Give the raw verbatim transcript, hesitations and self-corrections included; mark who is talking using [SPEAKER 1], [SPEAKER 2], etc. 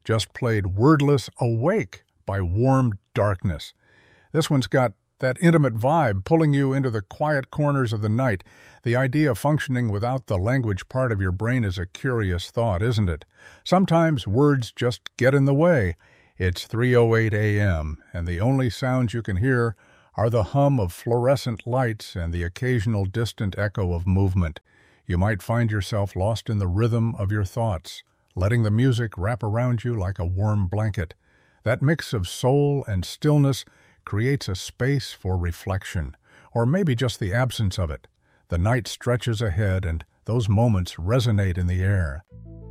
[SPEAKER 1] just played Wordless Awake by Warm Darkness. This one's got that intimate vibe pulling you into the quiet corners of the night. The idea of functioning without the language part of your brain is a curious thought, isn't it? Sometimes words just get in the way. It's three oh eight a.m., and the only sounds you can hear are the hum of fluorescent lights and the occasional distant echo of movement. You might find yourself lost in the rhythm of your thoughts, letting the music wrap around you like a warm blanket. That mix of soul and stillness creates a space for reflection, or maybe just the absence of it. The night stretches ahead, and those moments resonate in the air.